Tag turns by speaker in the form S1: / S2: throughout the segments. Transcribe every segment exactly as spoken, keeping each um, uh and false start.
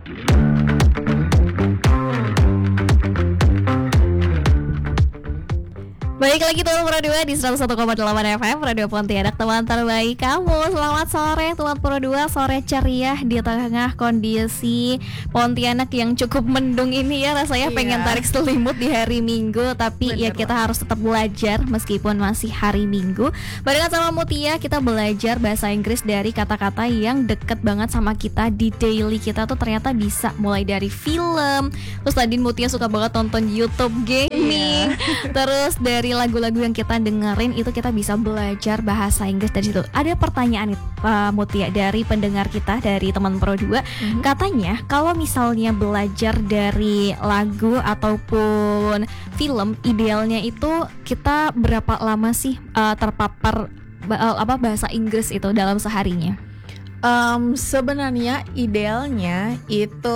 S1: Baik lagi teman Pro dua di seratus satu koma delapan F M Radio Pontianak, teman terbaik kamu. Selamat sore teman Pro dua, sore ceria di tengah kondisi Pontianak yang cukup mendung ini ya. Rasanya iya. pengen tarik selimut di hari Minggu, tapi Bener ya kita harus tetap belajar meskipun masih hari Minggu. Barengan sama Mutia kita belajar bahasa Inggris dari kata-kata yang deket banget sama kita di daily kita tuh ternyata bisa. Mulai dari film, terus tadi Mutia suka banget nonton YouTube gaming, iya. terus dari lagu-lagu yang kita dengerin itu kita bisa belajar bahasa Inggris dari situ. Ada pertanyaan nih uh, Mutia dari pendengar kita, dari teman Pro dua. Mm-hmm. Katanya kalau misalnya belajar dari lagu ataupun film, idealnya itu kita berapa lama sih uh, terpapar uh, apa bahasa Inggris itu dalam seharinya?
S2: Um, sebenarnya idealnya itu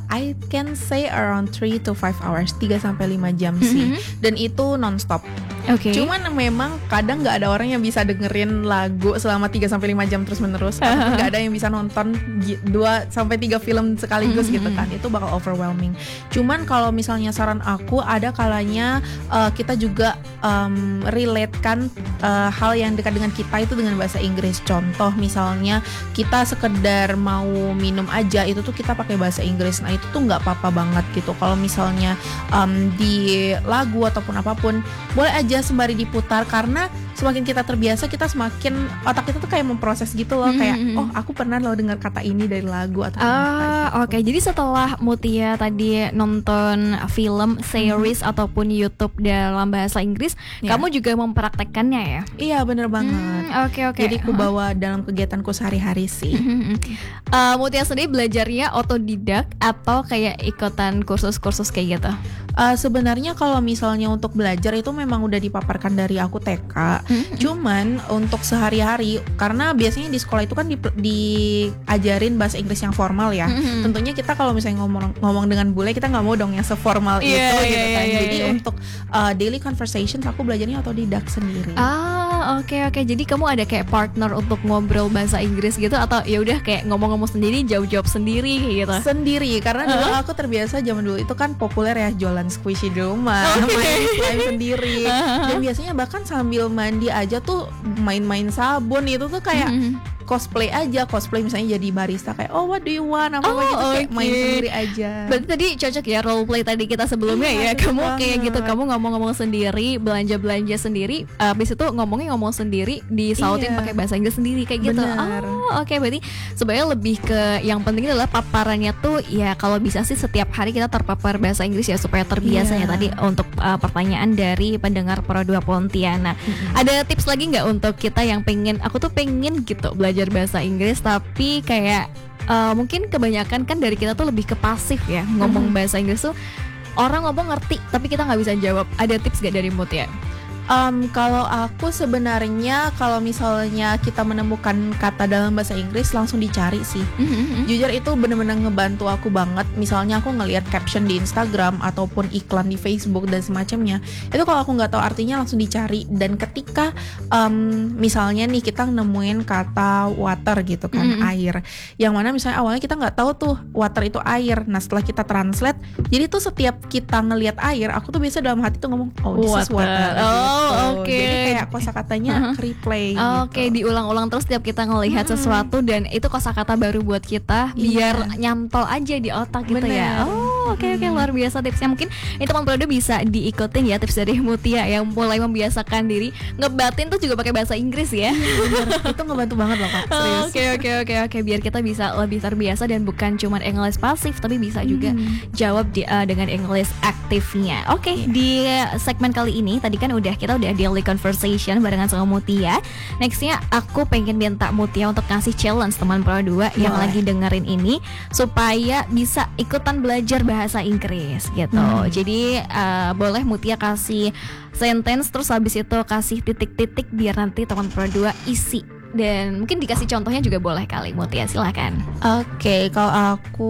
S2: I can say around three to five hours, tiga sampai lima jam sih. Mm-hmm. Dan itu nonstop. Oke. Okay. Cuman memang kadang nggak ada orang yang bisa dengerin lagu selama tiga sampai lima jam terus menerus. Ataupun nggak ada yang bisa nonton dua sampai tiga film sekaligus mm-hmm. gitu kan. Itu bakal overwhelming. Cuman kalau misalnya saran aku, ada kalanya uh, kita juga um, relate-kan uh, hal yang dekat dengan kita itu dengan bahasa Inggris. Contoh misalnya kita kita sekedar mau minum aja itu tuh kita pakai bahasa Inggris. Nah itu tuh nggak apa-apa banget gitu. Kalau misalnya um, di lagu ataupun apapun boleh aja sembari diputar, karena semakin kita terbiasa kita semakin otak kita tuh kayak memproses gitu loh. Mm-hmm. Kayak oh aku pernah loh dengar kata ini dari lagu atau
S1: ah oke okay. Jadi setelah Mutia tadi nonton film, series mm-hmm. ataupun YouTube dalam bahasa Inggris, yeah. kamu juga mempraktekkannya ya?
S2: Iya bener banget.
S1: Oke mm, oke. Okay, okay.
S2: Jadi aku bawa dalam kegiatanku sehari-hari sih.
S1: uh, Mutia sendiri belajarnya otodidak atau kayak ikutan kursus-kursus kayak gitu?
S2: Uh, sebenarnya kalau misalnya untuk belajar itu memang udah dipaparkan dari aku T K. Mm-hmm. Cuman untuk sehari-hari, karena biasanya di sekolah itu kan di, diajarin bahasa Inggris yang formal ya. Mm-hmm. Tentunya kita kalau misalnya ngomong ngomong dengan bule, kita nggak mau dong yang seformal yeah, itu yeah, gitu kan. Yeah, yeah, Jadi yeah. untuk uh, daily conversations aku belajarnya otodidak sendiri.
S1: Ah oke okay, oke. Okay. Jadi kamu ada kayak partner untuk ngobrol bahasa Inggris gitu, atau ya udah kayak ngomong-ngomong sendiri, jawab-jawab sendiri kayak gitu?
S2: Sendiri, karena dulu uh-huh. aku terbiasa zaman dulu itu kan populer ya jualan squishy di rumah, okay. main slime sendiri. Uh-huh. Dan biasanya bahkan sambil mandi aja tuh main-main sabun itu tuh kayak mm-hmm. cosplay aja, cosplay misalnya jadi barista kayak oh what do you want apa apa oh, gitu kayak okay. main sendiri aja.
S1: Berarti tadi cocok ya role play tadi kita sebelumnya ya, ya. Kamu banget. Kayak gitu, kamu ngomong-ngomong sendiri, belanja-belanja sendiri, uh, habis itu ngomongnya ngomong sendiri, disautin iya. pakai bahasa Inggris sendiri kayak gitu.
S2: Bener.
S1: Oh oke okay. Berarti sebenarnya lebih ke yang penting adalah paparannya tuh ya kalau bisa sih setiap hari kita terpapar bahasa Inggris ya supaya terbiasa yeah. ya tadi untuk uh, pertanyaan dari pendengar Pro dua Pontianak. Mm-hmm. Ada tips lagi nggak untuk kita yang pengen, aku tuh pengen gitu belajar bahasa Inggris tapi kayak uh, mungkin kebanyakan kan dari kita tuh lebih ke pasif ya ngomong mm-hmm. bahasa Inggris tuh orang ngomong ngerti tapi kita nggak bisa jawab. Ada tips gak dari Mutia?
S2: Um, kalau aku sebenarnya kalau misalnya kita menemukan kata dalam bahasa Inggris langsung dicari sih. Mm-hmm. Jujur itu benar-benar ngebantu aku banget. Misalnya aku ngelihat caption di Instagram ataupun iklan di Facebook dan semacamnya. Itu kalau aku nggak tahu artinya langsung dicari. Dan ketika um, misalnya nih kita nemuin kata water gitu kan, mm-hmm. air. Yang mana misalnya awalnya kita nggak tahu tuh water itu air. Nah setelah kita translate, jadi tuh setiap kita ngelihat air, aku tuh biasa dalam hati tuh ngomong oh this is water.
S1: Oh. Oh, oke. Okay.
S2: Jadi kayak kosakatanya uh-huh. replay.
S1: Oh,
S2: gitu.
S1: Oke, okay. diulang-ulang terus setiap kita ngelihat hmm. sesuatu dan itu kosakata baru buat kita biar yeah. nyantol aja di otak gitu. Bener. Ya. Oh, oke okay, oke okay. luar biasa tipsnya. Mungkin itu teman Prodo bisa diikutin ya tips dari Mutia yang mulai membiasakan diri ngebatin tuh juga pakai bahasa Inggris ya.
S2: Bener. Itu ngebantu banget loh Kak.
S1: Oke oke oke oke biar kita bisa lebih terbiasa dan bukan cuma English pasif tapi bisa juga hmm. jawab di, uh, dengan English aktifnya. Oke, okay, yeah. di segmen kali ini tadi kan udah kita udah daily conversation barengan sama Mutia. Nextnya aku pengen minta Mutia untuk kasih challenge teman Pro dua yang Boleh. lagi dengerin ini supaya bisa ikutan belajar bahasa Inggris gitu. Hmm. Jadi uh, boleh Mutia kasih sentence terus habis itu kasih titik-titik biar nanti teman Pro dua isi. Dan mungkin dikasih contohnya juga boleh kali Mutia, silakan.
S2: Oke, okay, kalau aku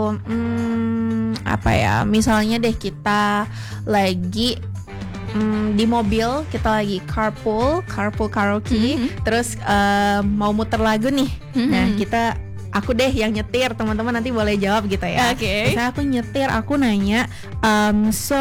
S2: hmm, apa ya? Misalnya deh kita lagi Hmm, di mobil, kita lagi carpool, carpool karaoke, mm-hmm. terus uh, mau muter lagu nih. Mm-hmm. Nah, kita aku deh yang nyetir, teman-teman nanti boleh jawab gitu ya.
S1: Oke. Okay.
S2: Misalnya aku nyetir, aku nanya, um, so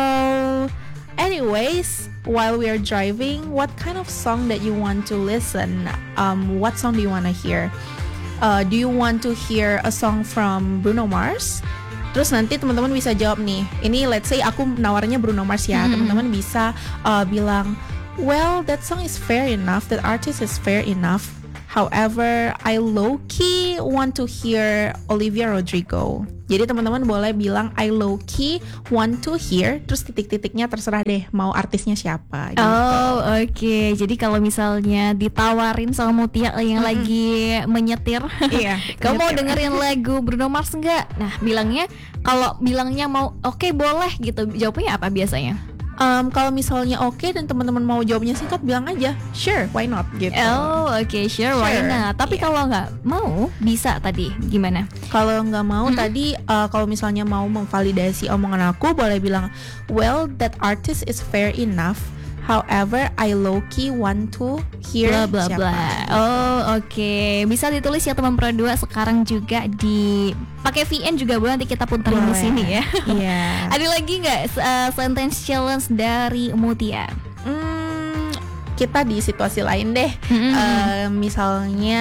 S2: anyways, while we are driving, what kind of song that you want to listen? Um, what song do you want to hear? Uh, do you want to hear a song from Bruno Mars? Terus nanti teman-teman bisa jawab nih. Ini let's say aku nawarnya Bruno Mars ya. Mm-hmm. Teman-teman bisa uh, bilang, well, that song is fair enough, that artist is fair enough. However, I low-key want to hear Olivia Rodrigo. Jadi teman-teman boleh bilang I low-key want to hear, terus titik-titiknya terserah deh mau artisnya siapa gitu.
S1: Oh oke, okay. Jadi kalau misalnya ditawarin sama Mutia yang mm-hmm. lagi menyetir,
S2: iya,
S1: kamu mau dengerin lagu Bruno Mars nggak? Nah bilangnya, kalau bilangnya mau oke okay, boleh gitu, jawabnya apa biasanya?
S2: Um, kalau misalnya oke okay, dan teman-teman mau jawabnya singkat, bilang aja sure, why not gitu.
S1: Oh oke, okay, sure, sure, why not. Tapi yeah. kalau nggak mau, bisa tadi gimana?
S2: Kalau nggak mau hmm? tadi, uh, kalau misalnya mau memvalidasi omongan aku, boleh bilang, well, that artist is fair enough. However, I low-key want to hear
S1: blah blah
S2: siapa.
S1: blah. Oh oke, okay. Bisa ditulis ya teman Pro dua sekarang juga di pakai V N juga boleh, nanti kita puterin di sini ya.
S2: Iya. Yeah.
S1: Ada lagi nggak uh, sentence challenge dari Mutia?
S2: Hmm, kita di situasi lain deh. Mm-hmm. Uh, misalnya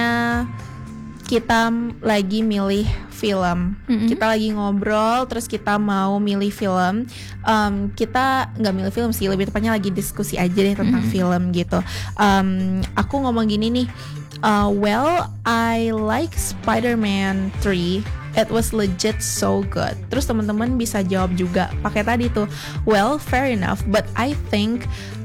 S2: kita lagi milih film, mm-hmm. kita lagi ngobrol, terus kita mau milih film, um, kita nggak milih film sih, lebih tepatnya lagi diskusi aja deh tentang mm-hmm. film gitu. Um, aku ngomong gini nih, uh, well, I like Spider-Man three. It was legit so good. Terus teman-teman bisa jawab juga pakai tadi tuh, well, fair enough, but I think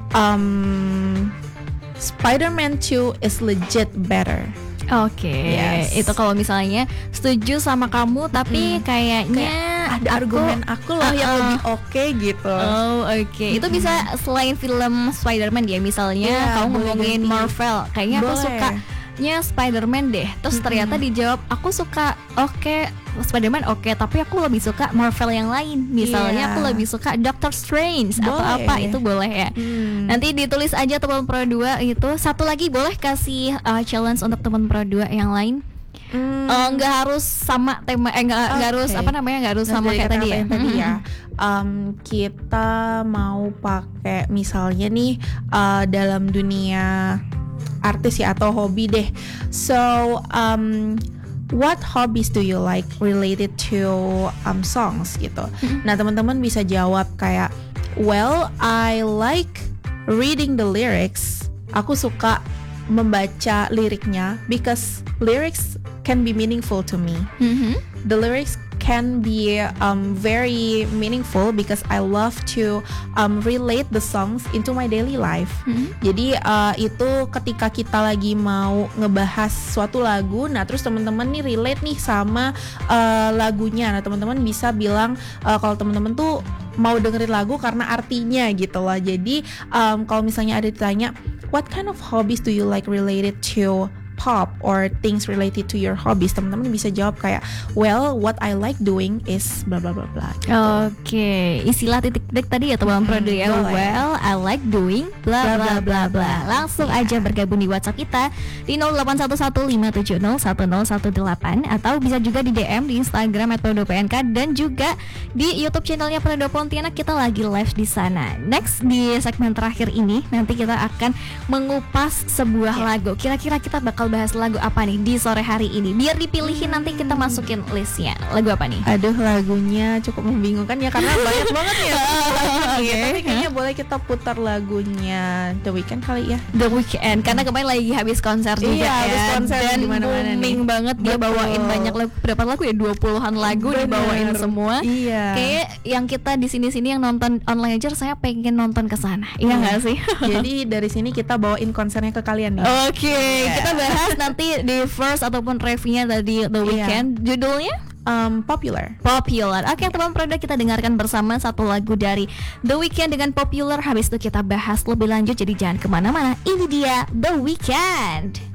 S2: um, Spider-Man two is legit better.
S1: Oke, okay. Yes. Itu kalau misalnya setuju sama kamu, tapi hmm. kayaknya
S2: Kayak ada argumen aku loh uh, yang uh, lebih oke okay gitu.
S1: Oh oke, okay. hmm. Itu bisa selain film Spider-Man ya, misalnya yeah, kamu ngomongin ganti. Marvel, kayaknya boleh. Aku suka nya Spider-Man deh. Terus mm-hmm. ternyata dijawab aku suka oke okay, Spider-Man oke okay, tapi aku lebih suka Marvel yang lain. Misalnya yeah. aku lebih suka Doctor Strange boleh. Atau apa, itu boleh ya. Mm. Nanti ditulis aja teman Pro dua itu. Satu lagi boleh kasih uh, challenge untuk teman Pro dua yang lain. Mm. Uh, nggak harus sama tema eh nggak okay. harus apa namanya nggak harus nah, sama kayak tadi ya.
S2: Tadi ya. Um, kita mau pakai misalnya nih uh, dalam dunia artis ya atau hobi deh. So um, what hobbies do you like related to um, songs gitu. Mm-hmm. Nah teman-teman bisa jawab kayak, well, I like reading the lyrics. Aku suka membaca liriknya because lyrics can be meaningful to me. Mm-hmm. The lyrics can be um, very meaningful because I love to um, relate the songs into my daily life. Mm-hmm. Jadi uh, itu ketika kita lagi mau ngebahas suatu lagu, nah terus teman-teman nih relate nih sama uh, lagunya. Nah teman-teman bisa bilang uh, kalau teman-teman tuh mau dengerin lagu karena artinya gitu loh. Jadi um, kalau misalnya ada ditanya, what kind of hobbies do you like related to pop or things related to your hobbies, teman-teman bisa jawab kayak, well, what I like doing is bla bla bla bla gitu.
S1: Oke, okay. Istilah titik-titik tadi ya teman Pro dua ya. Well, I like doing bla bla bla bla. Langsung yeah. aja bergabung di WhatsApp kita di nol delapan satu satu lima tujuh nol satu nol satu delapan atau bisa juga di D M di Instagram at Pro dua P N K dan juga di YouTube channelnya Pro dua Pontianak, kita lagi live di sana. Next di segmen terakhir ini nanti kita akan mengupas sebuah yeah. lagu. Kira-kira kita bakal bahas lagu apa nih di sore hari ini? Biar dipilihin nanti kita masukin listnya. Lagu apa nih?
S2: Aduh, lagunya cukup membingungkan ya karena banyak banget ya. Okay. Tapi kayaknya huh? boleh kita putar lagunya The Weeknd kali ya.
S1: The Weeknd karena kemarin lagi habis konser juga
S2: iya,
S1: ya.
S2: Habis konser
S1: dan
S2: dimana-mana
S1: booming
S2: nih.
S1: banget. Dia Betul. bawain banyak lagu, berapa lagu ya? dua puluhan lagu Bener. dibawain semua.
S2: Iya.
S1: Kayak yang kita di sini-sini yang nonton online aja, saya pengen nonton ke sana. Iya enggak sih?
S2: Jadi dari sini kita bawain konsernya ke kalian nih.
S1: Oke, okay. yeah. kita bahas nanti di first ataupun reviewnya tadi The Weeknd. Yeah. Judulnya
S2: um, Popular.
S1: Popular. Oke, okay, teman produk, kita dengarkan bersama satu lagu dari The Weeknd dengan Popular. Habis itu kita bahas lebih lanjut. Jadi jangan kemana-mana. Ini dia The Weeknd.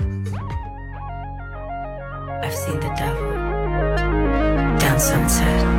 S3: I've seen the devil down sunset.